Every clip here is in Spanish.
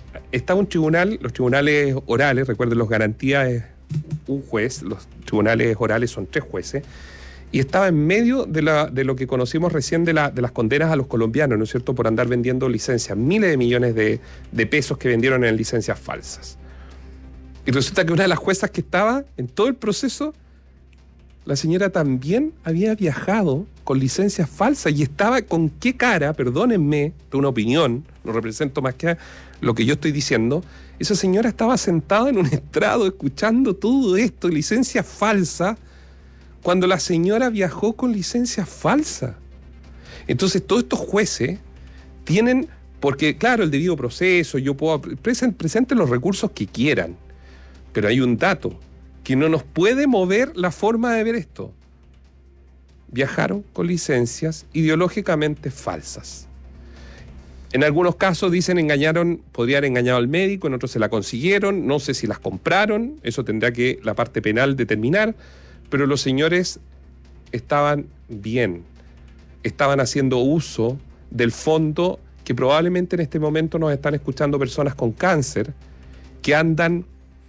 está un tribunal, los tribunales orales, recuerden, los garantías es un juez, los tribunales orales son 3 jueces, y estaba en medio de lo que conocimos recién de las condenas a los colombianos, ¿no es cierto?, por andar vendiendo licencias, miles de millones de pesos que vendieron en licencias falsas. Y resulta que una de las juezas que estaba en todo el proceso, la señora también había viajado con licencias falsas y estaba con qué cara, perdónenme, de una opinión, no represento más que lo que yo estoy diciendo, esa señora estaba sentada en un estrado escuchando todo esto, licencias falsas, cuando la señora viajó con licencias falsas. Entonces todos estos jueces tienen, porque claro, el debido proceso, yo puedo, presenten los recursos que quieran, pero hay un dato que no nos puede mover la forma de ver esto. Viajaron con licencias ideológicamente falsas. En algunos casos dicen podrían haber engañado al médico, en otros se la consiguieron, no sé si las compraron, eso tendrá que la parte penal determinar, pero los señores estaban bien, estaban haciendo uso del fondo que probablemente en este momento nos están escuchando personas con cáncer que andan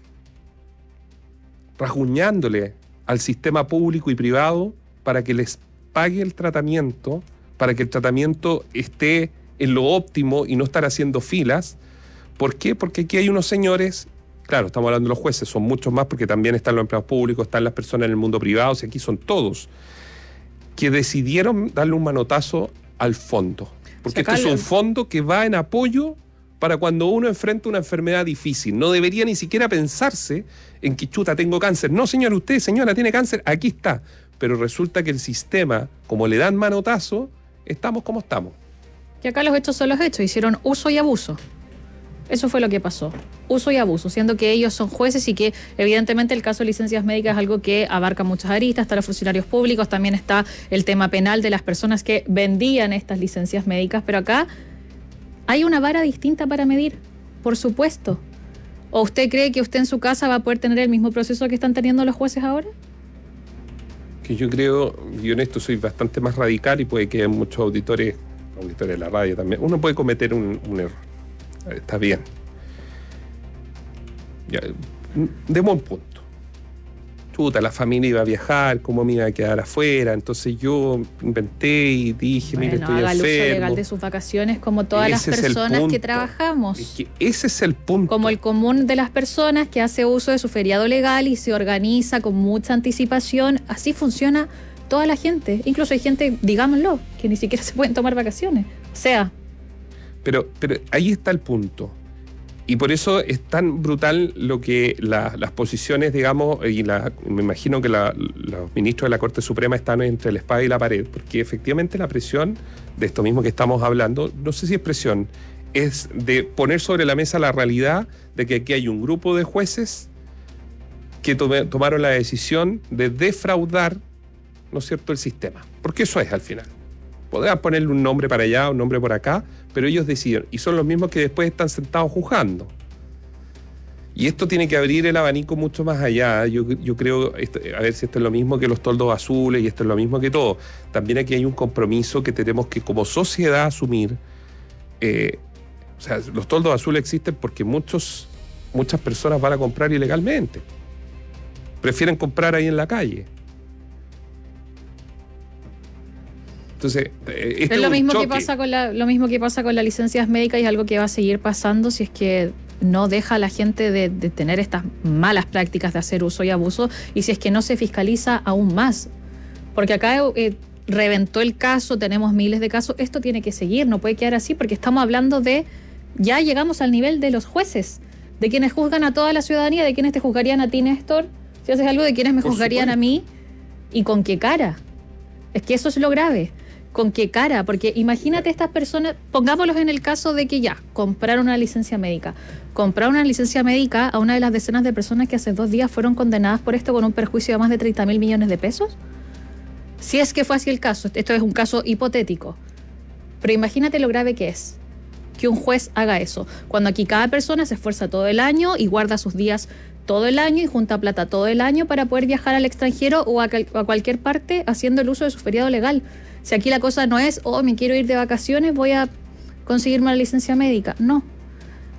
rasguñándole al sistema público y privado para que les pague el tratamiento, para que el tratamiento esté en lo óptimo y no estar haciendo filas. ¿Por qué? Porque aquí hay unos señores, claro, estamos hablando de los jueces, son muchos más porque también están los empleados públicos, están las personas en el mundo privado, y aquí son todos, que decidieron darle un manotazo al fondo. Porque esto es un fondo que va en apoyo para cuando uno enfrenta una enfermedad difícil. No debería ni siquiera pensarse en que, chuta, tengo cáncer. No, señor, usted, señora, tiene cáncer, aquí está. Pero resulta que el sistema, como le dan manotazo, estamos como estamos. Y acá los hechos son los hechos, hicieron uso y abuso. Eso fue lo que pasó, uso y abuso, siendo que ellos son jueces y que evidentemente el caso de licencias médicas es algo que abarca muchas aristas, está los funcionarios públicos, también está el tema penal de las personas que vendían estas licencias médicas, pero acá hay una vara distinta para medir, por supuesto. ¿O usted cree que usted en su casa va a poder tener el mismo proceso que están teniendo los jueces ahora? Que yo creo, y en esto soy bastante más radical y puede que muchos auditores de la radio también, uno puede cometer un error. Está bien. Ya, de buen punto. Chuta, la familia iba a viajar, cómo me iba a quedar afuera. Entonces yo inventé y dije, mire, estoy enfermo. Haga uso legal de sus vacaciones como todas las personas que trabajamos. Es que ese es el punto. Como el común de las personas que hace uso de su feriado legal y se organiza con mucha anticipación. Así funciona toda la gente. Incluso hay gente, digámoslo, que ni siquiera se pueden tomar vacaciones. O sea... Pero ahí está el punto. Y por eso es tan brutal lo que las posiciones, digamos, y me imagino que los ministros de la Corte Suprema están entre la espada y la pared, porque efectivamente la presión de esto mismo que estamos hablando, no sé si es presión, es de poner sobre la mesa la realidad de que aquí hay un grupo de jueces que tomaron la decisión de defraudar, ¿no es cierto?, el sistema. Porque eso es al final. Podrán ponerle un nombre para allá, un nombre por acá, pero ellos deciden, y son los mismos que después están sentados juzgando. Y esto tiene que abrir el abanico mucho más allá. Yo creo, a ver si esto es lo mismo que los toldos azules y esto es lo mismo que todo. También aquí hay un compromiso que tenemos que como sociedad asumir. O sea, los toldos azules existen porque muchas personas van a comprar ilegalmente. Prefieren comprar ahí en la calle. Entonces, es lo mismo que pasa con las licencias médicas y es algo que va a seguir pasando si es que no deja a la gente de tener estas malas prácticas de hacer uso y abuso y si es que no se fiscaliza aún más. Porque acá reventó el caso, tenemos miles de casos, esto tiene que seguir, no puede quedar así porque estamos hablando ya llegamos al nivel de los jueces, de quienes juzgan a toda la ciudadanía, de quienes te juzgarían a ti, Néstor, si haces algo, de quienes me juzgarían a mí y con qué cara. Es que eso es lo grave. ¿Con qué cara? Porque imagínate estas personas, pongámoslos en el caso de que ya, compraron una licencia médica. Compraron una licencia médica a una de las decenas de personas que hace 2 días fueron condenadas por esto con un perjuicio de más de 30.000 millones de pesos. Si es que fue así el caso, esto es un caso hipotético. Pero imagínate lo grave que es que un juez haga eso. Cuando aquí cada persona se esfuerza todo el año y guarda sus días todo el año y junta plata todo el año para poder viajar al extranjero o a cualquier parte haciendo el uso de su feriado legal. Si aquí la cosa no es, me quiero ir de vacaciones, voy a conseguirme la licencia médica. No.